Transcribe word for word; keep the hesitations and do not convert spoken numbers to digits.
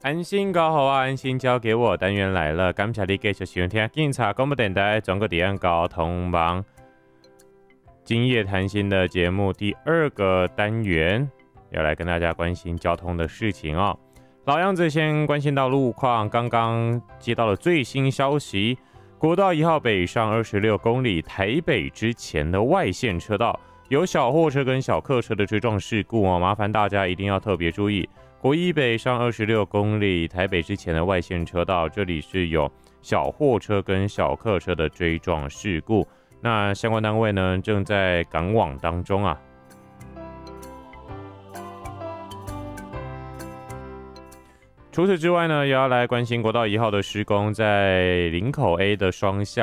安心搞好啊，安心交给我。单元来了，感谢你继续收听警察广播电台全国治安交通网今夜谈心的节目第二个单元，要来跟大家关心交通的事情哦。老样子，先关心到路况，刚刚接到了最新消息，国道一号北上二十六公里台北之前的外线车道有小货车跟小客车的追撞事故哦，麻烦大家一定要特别注意。国一北上二十六公里台北之前的外线车道，这里是有小货车跟小客车的追撞事故，那相关单位呢正在赶往当中啊。除此之外呢，也要来关心国道一号的施工，在林口 A 的双向